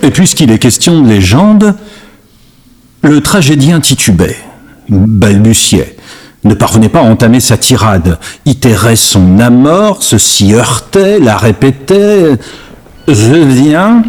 Et puisqu'il est question de légende, le tragédien titubait, balbutiait, ne parvenait pas à entamer sa tirade, itérait son amorce, s'y heurtait, la répétait. Je viens,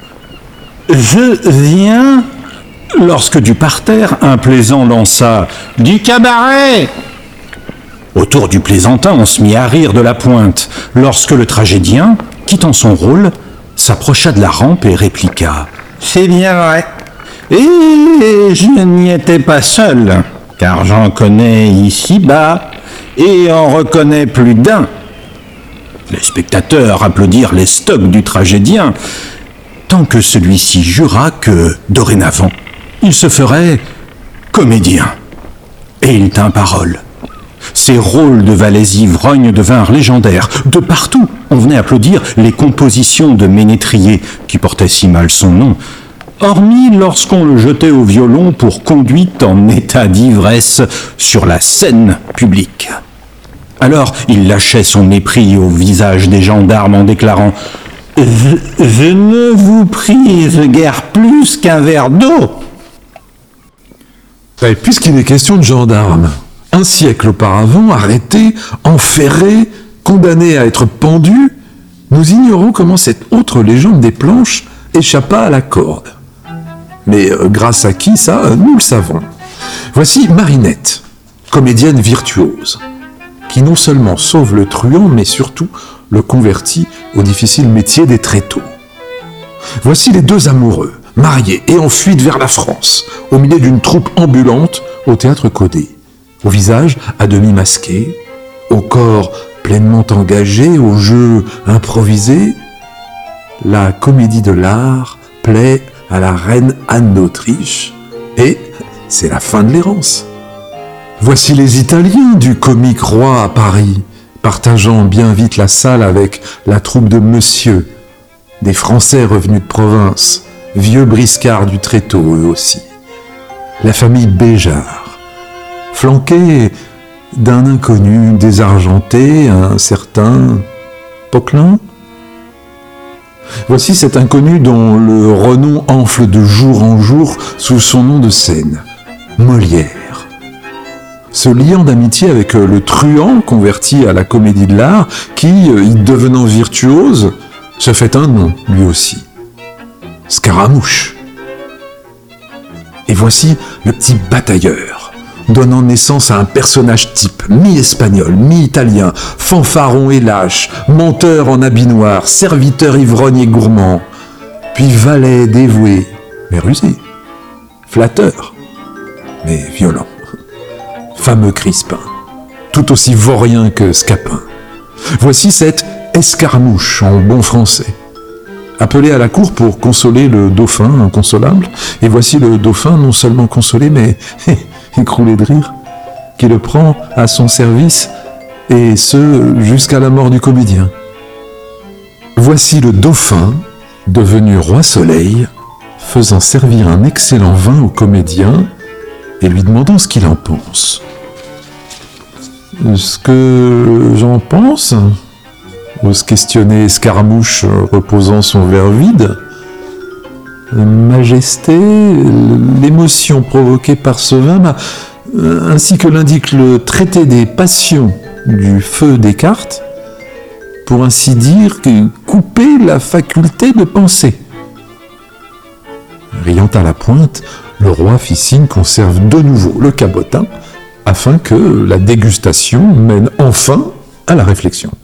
lorsque du parterre, un plaisant lança « Du cabaret !» Autour du plaisantin, on se mit à rire de la pointe, lorsque le tragédien, quittant son rôle, s'approcha de la rampe et répliqua « C'est bien vrai. Et je n'y étais pas seul, car j'en connais ici-bas, et en reconnais plus d'un. » Les spectateurs applaudirent les stocks du tragédien, tant que celui-ci jura que, dorénavant, il se ferait comédien. Et il tint parole. Ses rôles de valets ivrognes devinrent légendaires. De partout, on venait applaudir les compositions de Ménétrier, qui portaient si mal son nom, hormis lorsqu'on le jetait au violon pour conduite en état d'ivresse sur la scène publique. Alors, il lâchait son mépris au visage des gendarmes en déclarant « Je ne vous prise guère plus qu'un verre d'eau !» Et puisqu'il est question de gendarmes, un siècle auparavant, arrêtés, enferrés, condamnés à être pendus, nous ignorons comment cette autre légende des planches échappa à la corde. Mais grâce à qui, ça, nous le savons. Voici Marinette, comédienne virtuose, qui non seulement sauve le truand, mais surtout le convertit au difficile métier des tréteaux. Voici les deux amoureux, mariés et en fuite vers la France, au milieu d'une troupe ambulante au théâtre Caudet, au visage à demi masqué, au corps pleinement engagé, au jeu improvisé. La comédie de l'art plaît à la reine Anne d'Autriche, et c'est la fin de l'errance. Voici les Italiens du comique roi à Paris, partageant bien vite la salle avec la troupe de Monsieur, des Français revenus de province, vieux briscards du tréteau eux aussi. La famille Béjart, flanquée d'un inconnu désargenté, un certain Poquelin. Voici cet inconnu dont le renom enfle de jour en jour sous son nom de scène, Molière. Se liant d'amitié avec le truand converti à la comédie de l'art, qui, y devenant virtuose, se fait un nom, lui aussi. Scaramouche. Et voici le petit batailleur, donnant naissance à un personnage type, mi-espagnol, mi-italien, fanfaron et lâche, menteur en habit noir, serviteur ivrogne et gourmand, puis valet dévoué, mais rusé, flatteur, mais violent, fameux Crispin, tout aussi vaurien que Scapin. Voici cette escarmouche en bon français, appelé à la cour pour consoler le dauphin inconsolable, et voici le dauphin non seulement consolé, mais écroulé de rire, qui le prend à son service, et ce, jusqu'à la mort du comédien. Voici le dauphin, devenu roi soleil, faisant servir un excellent vin au comédien, et lui demandant ce qu'il en pense. Ce que j'en pense, ose questionner Escarmouche, reposant son verre vide. Majesté, l'émotion provoquée par ce vin, ainsi que l'indique le traité des passions du feu Descartes, pour ainsi dire, couper la faculté de penser. Riant à la pointe, le roi fit signe qu'on serve de nouveau le cabotin, afin que la dégustation mène enfin à la réflexion.